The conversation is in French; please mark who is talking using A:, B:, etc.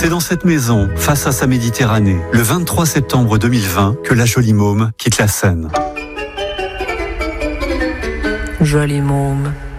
A: C'est dans cette maison, face à sa Méditerranée, le 23 septembre 2020, que la Jolie Môme quitte la scène.
B: Jolie Môme.